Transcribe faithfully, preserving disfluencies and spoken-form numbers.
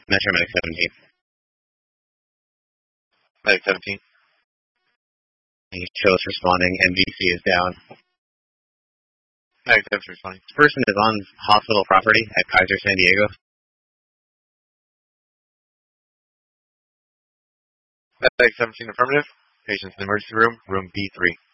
Metro Medic seventeen. Medic seventeen. Chillis responding. M V C is down. Medic seventeen responding. This person is on hospital property at Kaiser San Diego. Medic seventeen affirmative. Patient's in the emergency room, room B three.